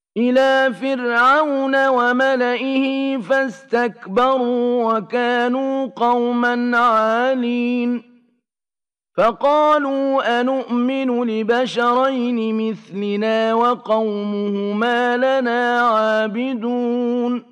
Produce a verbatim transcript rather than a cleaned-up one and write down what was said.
إِلَىٰ فِرْعَوْنَ وَمَلَئِهِ فَاسْتَكْبَرُوا وَكَانُوا قَوْمًا عَالِينَ فَقَالُوا أَنُؤْمِنُ لِبَشَرَيْنِ مِثْلِنَا وَقَوْمُهُمَا لَنَا عَابِدُونَ